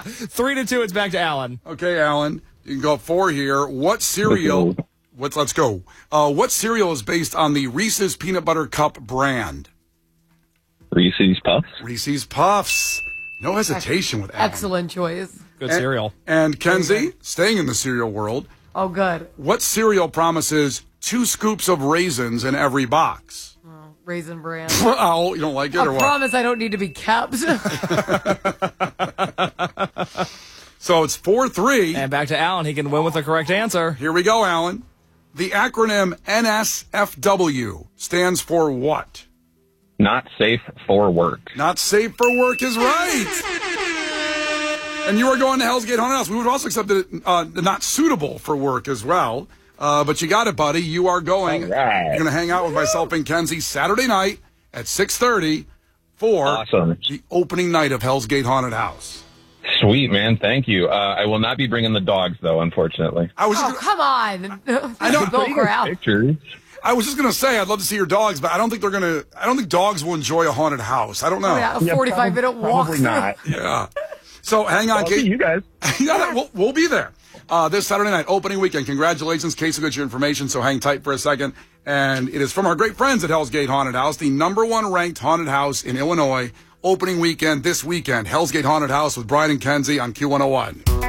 3-2, it's back to Alan. Okay, Alan, you can go up 4 here. What cereal? Let's go. What cereal is based on the Reese's Peanut Butter Cup brand? Reese's Puffs. Reese's Puffs. No hesitation with Alan. Excellent choice. Good cereal. And Kenzie, staying in the cereal world, Oh, good. what cereal promises 2 scoops of raisins in every box? Raisin Bran. Oh, you don't like it or I what? promise I don't need to be kept. So it's 4-3. And back to Alan. He can win with the correct answer. Here we go, Alan. The acronym NSFW stands for what? Not safe for work. Not safe for work is right. And you are going to Hell's Gate Haunted House. We would have also accepted it not suitable for work as well. But you got it, buddy. You are going. All right. You're going to hang out with myself and Kenzie Saturday night at 6:30 for Awesome. the opening night of Hell's Gate Haunted House. Sweet, man. Thank you. I will not be bringing the dogs, though, unfortunately. I was Oh, just, come on. I know. Bill Corral. Pictures. I was just going to say I'd love to see your dogs, but I don't think dogs will enjoy a haunted house. I don't know. Yeah, a 45-minute walk. Probably not. Yeah. So hang on, I'll Kate. see you guys. Yeah, we'll be there. This Saturday night, opening weekend. Congratulations, Case will get your information, so hang tight for a second. And it is from our great friends at Hell's Gate Haunted House, the #1 ranked haunted house in Illinois. Opening weekend this weekend, Hell's Gate Haunted House with Brian and Kenzie on Q101.